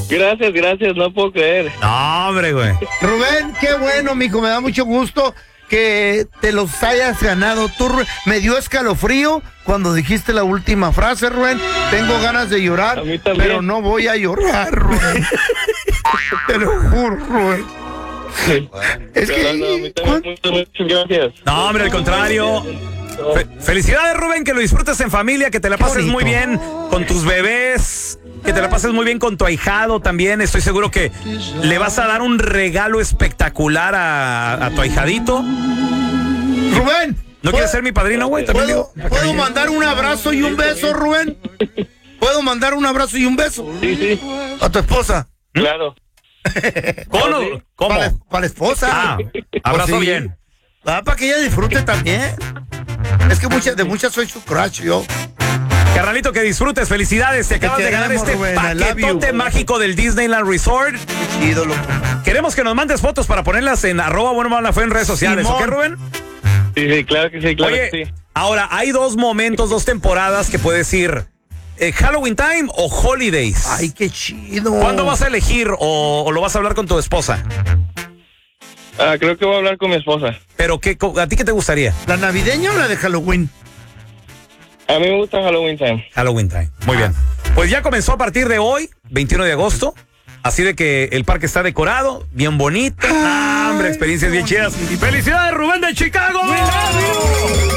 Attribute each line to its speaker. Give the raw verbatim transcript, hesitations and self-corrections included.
Speaker 1: Gracias, gracias, no puedo creer.
Speaker 2: No, hombre, güey.
Speaker 3: Rubén, qué bueno, mijo, me da mucho gusto que te los hayas ganado tú, Rubén. Me dio escalofrío cuando dijiste la última frase, Rubén. Tengo ganas de llorar,
Speaker 1: A mí también.
Speaker 3: pero no voy a llorar, Rubén. Te lo juro, Rubén.
Speaker 1: Sí.
Speaker 3: Es
Speaker 1: Pero no, a mí
Speaker 3: que...
Speaker 1: también, muchas, muchas gracias.
Speaker 2: No, hombre, al contrario. Fe- felicidades, Rubén, que lo disfrutes en familia, que te la
Speaker 3: Qué
Speaker 2: pases
Speaker 3: bonito.
Speaker 2: muy bien con tus bebés, que te la pases muy bien con tu ahijado también. Estoy seguro que le vas a dar un regalo espectacular a, a tu ahijadito.
Speaker 3: Rubén.
Speaker 2: ¿No quieres ser mi padrino, güey? También
Speaker 3: ¿Puedo,
Speaker 2: digo.
Speaker 3: ¿Puedo mandar un abrazo y un beso, Rubén? ¿Puedo mandar un abrazo y un beso?
Speaker 1: Sí, sí,
Speaker 3: A tu esposa.
Speaker 1: claro.
Speaker 2: ¿Cómo? no? ¿Cómo?
Speaker 3: Para, para la esposa.
Speaker 2: Ah, abrazo
Speaker 3: Pues sí.
Speaker 2: bien.
Speaker 3: Ah, para que ella disfrute también. Es que muchas, de muchas soy su crush, yo.
Speaker 2: Carnalito, que disfrutes, felicidades. Te acabas de ganar
Speaker 3: queremos,
Speaker 2: este
Speaker 3: Rubén, I love
Speaker 2: paquetote
Speaker 3: you.
Speaker 2: mágico del Disneyland Resort.
Speaker 3: Chido, loco.
Speaker 2: Queremos que nos mandes fotos para ponerlas en arroba bueno mala fe en redes sociales,
Speaker 3: Simón.
Speaker 2: ¿ok, Rubén?
Speaker 1: Sí, sí, claro que sí, claro
Speaker 2: Oye,
Speaker 1: que sí.
Speaker 2: ahora, hay dos momentos, dos temporadas que puedes ir. Eh, ¿Halloween Time o Holidays?
Speaker 3: Ay, qué chido.
Speaker 2: ¿Cuándo vas a elegir o, o lo vas a hablar con tu esposa?
Speaker 1: Ah, creo que voy a hablar con mi esposa.
Speaker 2: ¿Pero qué, co- a ti qué te gustaría?
Speaker 3: ¿La navideña o la de Halloween?
Speaker 1: A mí me gusta Halloween Time.
Speaker 2: Halloween Time. Muy bien. Pues ya comenzó a partir de hoy, veintiuno de agosto. Así de que el parque está decorado, bien bonito. Ah, hombre, experiencias bien chidas. ¡Felicidades, Rubén de Chicago!